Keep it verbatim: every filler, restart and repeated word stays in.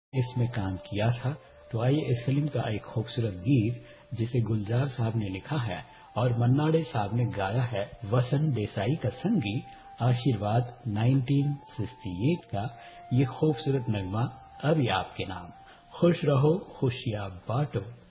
इसमें काम किया था। तो आइए इस फिल्म का एक खूबसूरत गीत जिसे गुलजार साहब ने लिखा है और मन्ना डे साहब ने गाया है, वसंत देसाई का संगीत, आशीर्वाद उन्नीस सौ अड़सठ का ये खूबसूरत नगमा अभी आपके नाम। खुश रहो खुशियां बांटो।